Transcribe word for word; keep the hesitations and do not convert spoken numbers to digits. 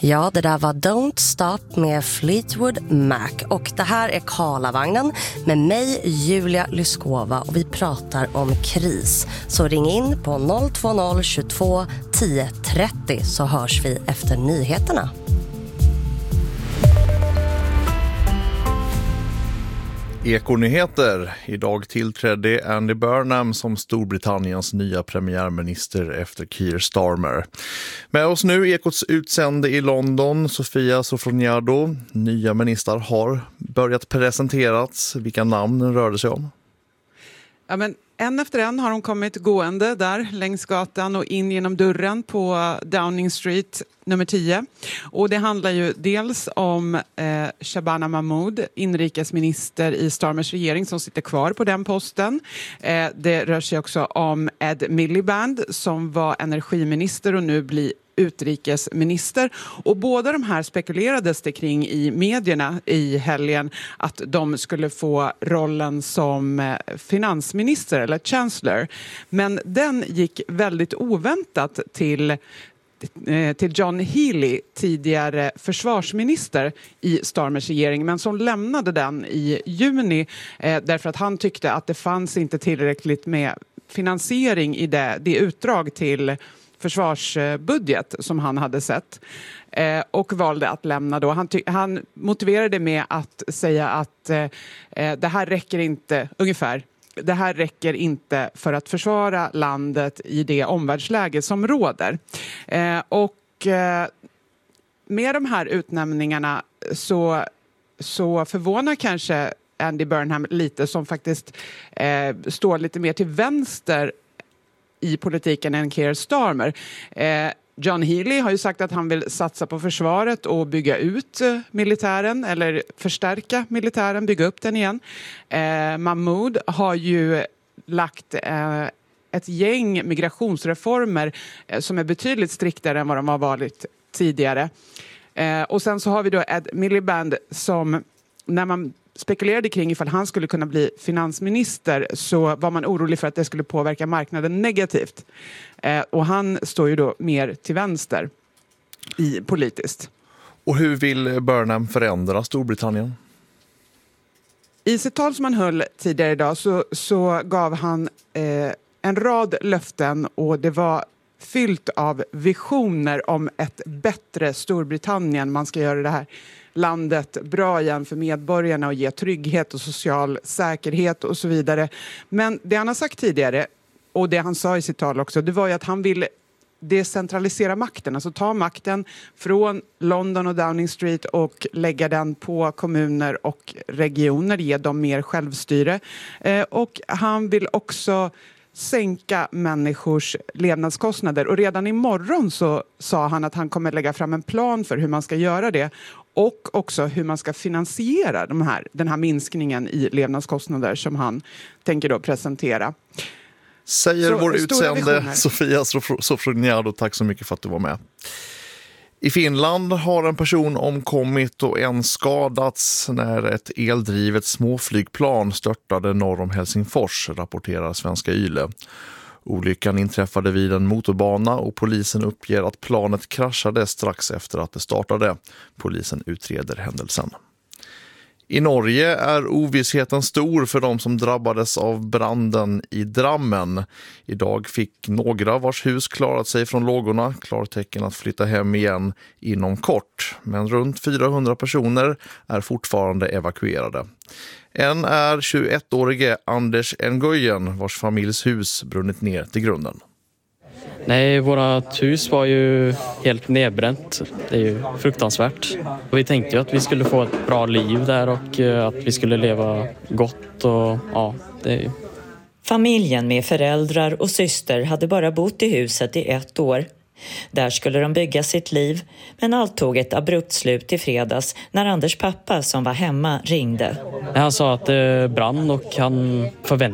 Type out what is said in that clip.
Ja, det där var Don't Stop med Fleetwood Mac. Och det här är Karlavagnen med mig, Julia Lyskova. Och vi pratar om kris. Så ring in på noll två noll tjugotvå tio trettio så hörs vi efter nyheterna. Ekonyheter. Idag tillträdde Andy Burnham som Storbritanniens nya premiärminister efter Keir Starmer. Med oss nu Ekots utsände i London, Sofia Sofroniado. Nya ministrar har börjat presenterats. Vilka namn rör det sig om? Ja, men en efter en har de kommit gående där längs gatan och in genom dörren på Downing Street nummer tio. Och det handlar ju dels om eh, Shabana Mahmood, inrikesminister i Starmers regering som sitter kvar på den posten. Eh, det rör sig också om Ed Miliband som var energiminister och nu blir utrikesminister. Och båda de här spekulerades det kring i medierna i helgen att de skulle få rollen som finansminister eller chancellor. Men den gick väldigt oväntat till till John Healey, tidigare försvarsminister i Starmers regering, men som lämnade den i juni eh, därför att han tyckte att det fanns inte tillräckligt med finansiering i det, det utdrag till försvarsbudget som han hade sett eh, och valde att lämna då. Han, ty- han motiverade med att säga att eh, det här räcker inte, ungefär, det här räcker inte för att försvara landet i det omvärldsläge som råder. Eh, och eh, med de här utnämningarna så, så förvånar kanske Andy Burnham lite som faktiskt eh, står lite mer till vänster i politiken än Keir Starmer. Eh, John Healey har ju sagt att han vill satsa på försvaret och bygga ut militären eller förstärka militären, bygga upp den igen. Eh, Mahmood har ju lagt eh, ett gäng migrationsreformer eh, som är betydligt striktare än vad de har varit tidigare. Eh, och sen så har vi då Ed Miliband som när man spekulerade kring ifall han skulle kunna bli finansminister så var man orolig för att det skulle påverka marknaden negativt. Eh, och han står ju då mer till vänster i politiskt. Och hur vill Burnham förändra Storbritannien? I sitt tal som han höll tidigare idag så, så gav han eh, en rad löften och det var fyllt av visioner om ett bättre Storbritannien. Man ska göra det här landet bra igen för medborgarna och ge trygghet och social säkerhet och så vidare. Men det han har sagt tidigare och det han sa i sitt tal också, det var ju att han vill decentralisera makten, alltså ta makten från London och Downing Street och lägga den på kommuner och regioner, ge dem mer självstyre. Eh, och han vill också sänka människors levnadskostnader. Och redan imorgon så sa han att han kommer lägga fram en plan för hur man ska göra det. Och också hur man ska finansiera de här, den här minskningen i levnadskostnader som han tänker då presentera. Säger så, vår utsände Sofia Sofroniado, tack så mycket för att du var med. I Finland har en person omkommit och en skadats när ett eldrivet småflygplan störtade norr om Helsingfors, rapporterar Svenska Yle. Olyckan inträffade vid en motorbana och polisen uppger att planet kraschade strax efter att det startade. Polisen utreder händelsen. I Norge är ovissheten stor för de som drabbades av branden i Drammen. Idag fick några vars hus klarat sig från lågorna klartecken att flytta hem igen inom kort. Men runt fyrahundra personer är fortfarande evakuerade. En är tjugoettårige Anders Nguyen vars familjs hus brunnit ner till grunden. Nej, vårat hus var ju helt nedbränt. Det är ju fruktansvärt. Och vi tänkte ju att vi skulle få ett bra liv där och att vi skulle leva gott och ja, det är ju... Familjen med föräldrar och syster hade bara bott i huset i ett år. Där skulle de bygga sitt liv, men allt tog ett abrupt slut i fredags när Anders pappa som var hemma ringde. Han sa att det brann och han förväntade